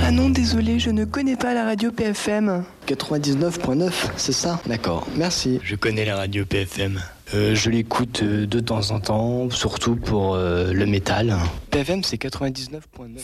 Ah non, désolé, je ne connais pas la radio PFM. 99.9, c'est ça? D'accord, merci. Je connais la radio PFM. Je l'écoute de temps en temps, surtout pour le métal. PFM, c'est 99.9.